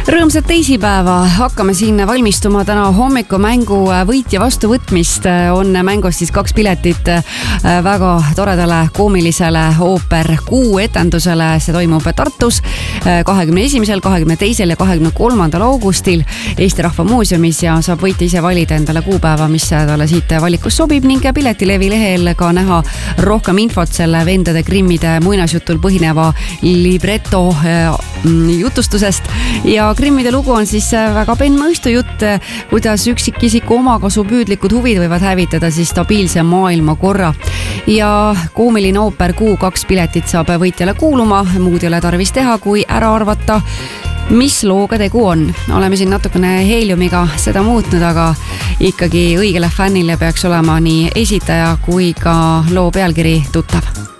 Rõõmsat teisipäeva, hakkame siin valmistuma täna hommikumängu võitja vastuvõtmist. On mängus siis 2 piletit väga toredale koomilisele ooper Kuu etendusele. See toimub Tartus 21., 22. ja 23. augustil Eesti Rahva Muuseumis ja saab võitja ise valida endale kuupäeva, mis talle siit valikust sobib ning Piletilevi lehel ka näha rohkem infot selle vendade Grimmide muinasjutul põhineva libreto jutustusest. Ja Grimmide lugu on siis väga peenmõistu jutt, kuidas üksikisiku omakasupüüdlikud huvid võivad hävitada siis stabiilse maailmakorra. Ja koomiline ooper Kuu 2 piletit saab võitjale kuuluma, muud ei ole tarvis teha, kui ära arvata, mis looga tegu on. Oleme siin natukene heeliumiga seda muutnud, aga ikkagi õigele fännile peaks olema nii esitaja kui ka loo pealkiri tuttav.